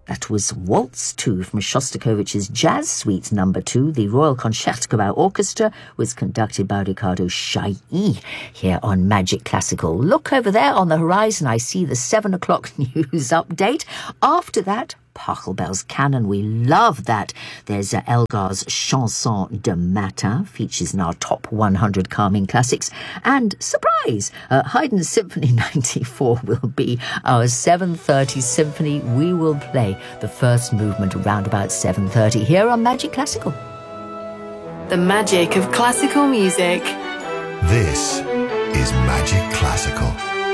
That was Waltz 2 from Shostakovich's Jazz Suite No. 2. The Royal Concertgebouw Orchestra was conducted by Ricardo Chailly here on Magic Classical. Look over there on the horizon. I see the 7 o'clock news update. After that, Pachelbel's Canon. We love that. There's Elgar's Chanson de Matin, features in our top 100 calming classics. And surprise, Haydn's Symphony 94 will be our 7:30 symphony. We will play the first movement around about 7:30 here on Magic Classical. The magic of classical music. This is Magic Classical.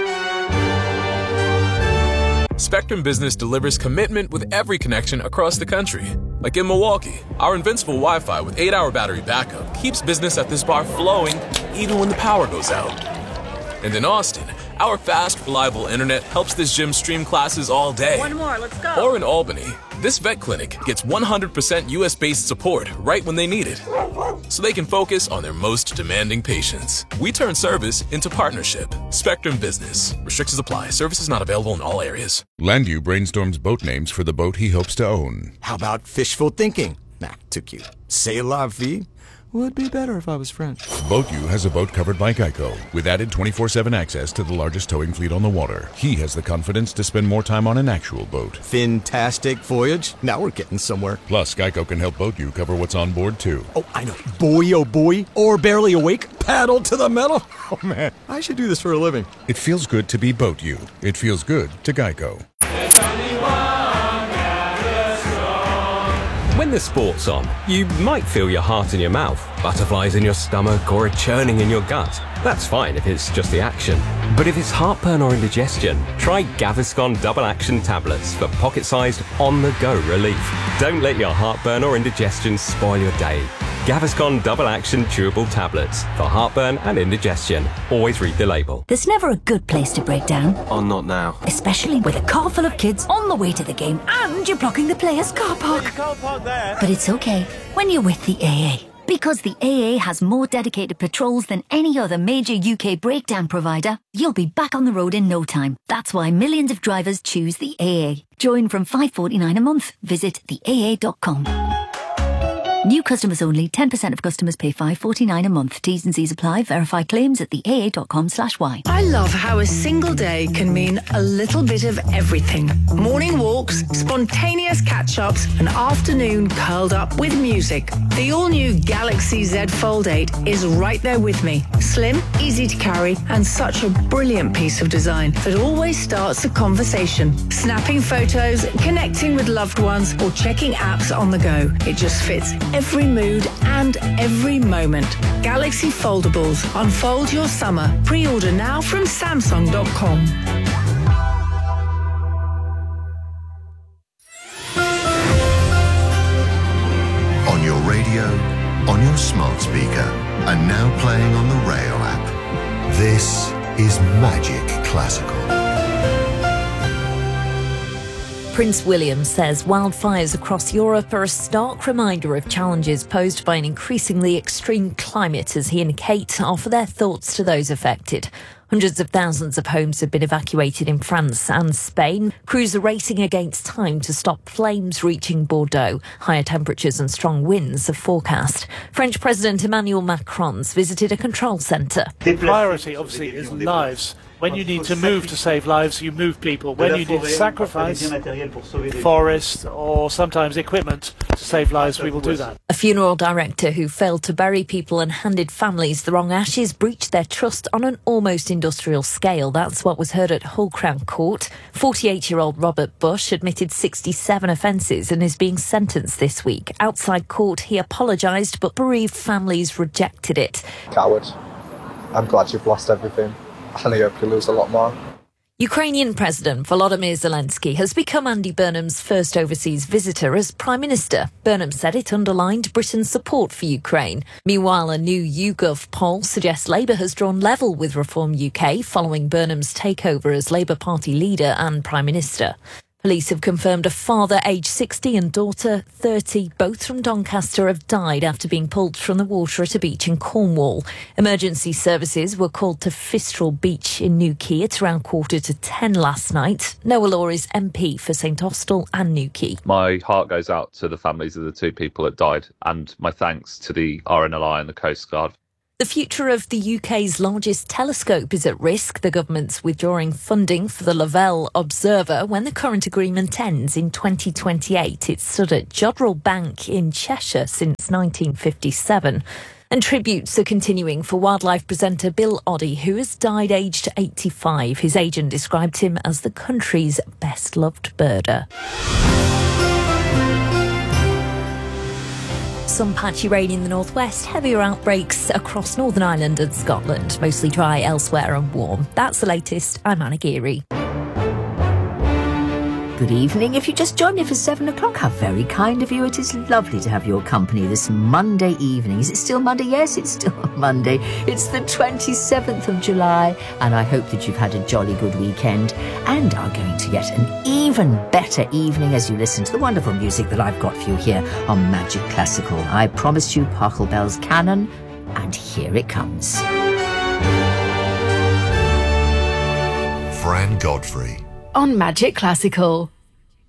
Spectrum Business delivers commitment with every connection across the country. Like in Milwaukee, our invincible Wi-Fi with 8-hour battery backup keeps business at this bar flowing even when the power goes out. And in Austin, our fast, reliable internet helps this gym stream classes all day. One more, let's go. Or in Albany, this vet clinic gets 100% US-based support right when they need it, so they can focus on their most demanding patients. We turn service into partnership. Spectrum Business. Restrictions apply. Services not available in all areas. Landu brainstorms boat names for the boat he hopes to own. How about fishful thinking? Nah, too cute. C'est la vie. Would be better if I was French. BoatU has a boat covered by Geico, with added 24/7 access to the largest towing fleet on the water. He has the confidence to spend more time on an actual boat. Fantastic voyage. Now we're getting somewhere. Plus, Geico can help BoatU cover what's on board, too. Oh, I know. Boy, oh boy. Or barely awake. Paddle to the metal. Oh, man. I should do this for a living. It feels good to be BoatU. It feels good to Geico. When the sport's on, you might feel your heart in your mouth, butterflies in your stomach, or a churning in your gut. That's fine if it's just the action. But if it's heartburn or indigestion, try Gaviscon Double Action Tablets for pocket-sized, on-the-go relief. Don't let your heartburn or indigestion spoil your day. Gaviscon Double Action Chewable Tablets for heartburn and indigestion. Always read the label. There's never a good place to break down. Oh, not now. Especially with a car full of kids on the way to the game and you're blocking the players' car park. But it's okay when you're with the AA. Because the AA has more dedicated patrols than any other major UK breakdown provider, you'll be back on the road in no time. That's why millions of drivers choose the AA. Join from $5.49 a month. Visit theaa.com. New customers only. 10% of customers pay $5.49 a month. T's and C's apply. Verify claims at theaa.com/y. I love how a single day can mean a little bit of everything. Morning walks, spontaneous catch-ups, and afternoon curled up with music. The all-new Galaxy Z Fold 8 is right there with me. Slim, easy to carry, and such a brilliant piece of design that always starts a conversation. Snapping photos, connecting with loved ones, or checking apps on the go. It just fits every mood and every moment. Galaxy Foldables. Unfold your summer. Pre-order now from Samsung.com. On your radio, on your smart speaker, and now playing on the Rail app. This is Magic Classical. Prince William says wildfires across Europe are a stark reminder of challenges posed by an increasingly extreme climate, as he and Kate offer their thoughts to those affected. Hundreds of thousands of homes have been evacuated in France and Spain. Crews are racing against time to stop flames reaching Bordeaux. Higher temperatures and strong winds are forecast. French President Emmanuel Macron's visited a control centre. The priority, obviously, is lives. When you need to move to save lives, you move people. When you need to sacrifice forest or sometimes equipment to save lives, we will do that. A funeral director who failed to bury people and handed families the wrong ashes breached their trust on an almost industrial scale. That's what was heard at Hull Crown Court. 48-year-old Robert Bush admitted 67 offences and is being sentenced this week. Outside court, he apologised, but bereaved families rejected it. Coward. I'm glad you've lost everything. And I hope you lose a lot more. Ukrainian President Volodymyr Zelensky has become Andy Burnham's first overseas visitor as Prime Minister. Burnham said it underlined Britain's support for Ukraine. Meanwhile, a new YouGov poll suggests Labour has drawn level with Reform UK following Burnham's takeover as Labour Party leader and Prime Minister. Police have confirmed a father aged 60 and daughter 30, both from Doncaster, have died after being pulled from the water at a beach in Cornwall. Emergency services were called to Fistral Beach in Newquay at around 9:45 last night. Noah Law is MP for St Austell and Newquay. My heart goes out to the families of the two people that died, and my thanks to the RNLI and the Coast Guard. The future of the UK's largest telescope is at risk. The government's withdrawing funding for the Lovell Observer when the current agreement ends in 2028. It stood at Jodrell Bank in Cheshire since 1957. And tributes are continuing for wildlife presenter Bill Oddie, who has died aged 85. His agent described him as the country's best-loved birder. Some patchy rain in the northwest, heavier outbreaks across Northern Ireland and Scotland. Mostly dry elsewhere and warm. That's the latest. I'm Anna Geary. Good evening. If you just joined me for 7 o'clock, how very kind of you. It is lovely to have your company this Monday evening. Is it still Monday? Yes, it's still Monday. It's the 27th of July, and I hope that you've had a jolly good weekend and are going to get an even better evening as you listen to the wonderful music that I've got for you here on Magic Classical. I promised you Pachelbel's Canon, and here it comes. Fran Godfrey On Magic Classical.